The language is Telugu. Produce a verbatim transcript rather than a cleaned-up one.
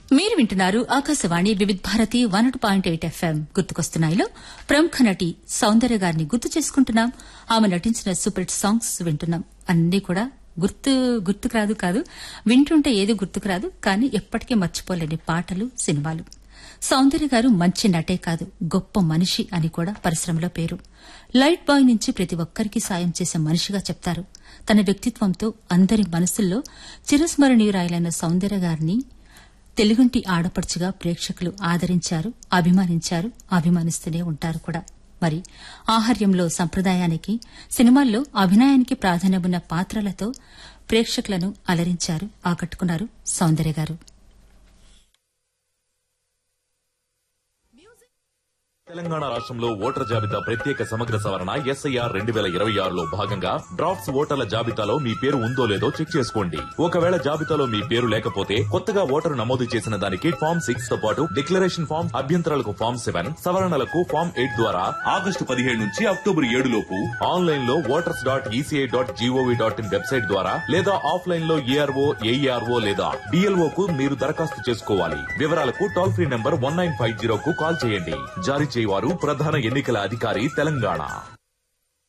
మీరు వింటున్నారు ఆకాశవాణి వివిధ Bharati one point eight FM గుర్తుకొస్తున్నాయిలో ప్రముఖ నటి సౌందర్య గారిని గుర్తు చేసుకుంటున్నాం. ఆమె నటించిన సూపర్ హిట్ సాంగ్స్ వింటున్నాం. అన్నీ కూడా గుర్తు గుర్తుకు రాదు కాదు, వింటుంటే ఏది గుర్తుకు రాదు, కానీ ఎప్పటికీ మర్చిపోలేని పాటలు, సినిమాలు. సౌందర్య గారు మంచి నటే కాదు, గొప్ప మనిషి అని కూడా పరిశ్రమలో పేరు. లైట్ బాయ్ నుంచి ప్రతి ఒక్కరికి సాయం చేసే మనిషిగా చెప్తారు. తన వ్యక్తిత్వంతో అందరి మనసుల్లో చిరస్మరణీయురాయలైన సౌందర్య గారిని తెలుగుంటి ఆడపడుచుగా ప్రేక్షకులు ఆదరించారు, అభిమానించారు, అభిమానిస్తూనే ఉంటారు కూడా. మరి ఆహార్యంలో సంప్రదాయానికి, సినిమాల్లో అభినయానికి ప్రాధాన్యమున్న పాత్రలతో ప్రేక్షకులను అలరించారు, ఆకట్టుకున్నారు సౌందర్య గారు. తెలంగాణ రాష్ట్రంలో ఓటర్ జాబితా ప్రత్యేక సమగ్ర సవరణ ఎస్ఐఆర్ రెండు వేల ఇరవై ఆరులో భాగంగా డ్రాఫ్ట్స్ ఓటర్ల జాబితాలో మీ పేరు ఉందో లేదో చెక్ చేసుకోండి. ఒకవేళ జాబితాలో మీ పేరు లేకపోతే కొత్తగా ఓటరు నమోదు చేసిన దానికి ఫామ్ సిక్స్ తో పాటు డిక్లరేషన్ ఫామ్, అభ్యంతరాలకు ఫామ్ సెవెన్, సవరణలకు ఫామ్ ఎయిట్ ద్వారా ఆగస్టు పదిహేడు నుంచి అక్టోబర్ ఏడు లోపు ఆన్లైన్ లో voters dot ECI dot GOV dot in website ద్వారా లేదా ఆఫ్లైన్ లో ఏఆర్ఓ, ఏఈఆర్ఓ లేదా డిఎల్ఓ కు మీరు దరఖాస్తు చేసుకోవాలి. వివరాలకు toll free number one nine five zero కు కాల్ చేయండి. జారీ వారు ప్రధాన ఎన్నికల అధికారి తెలంగాణ.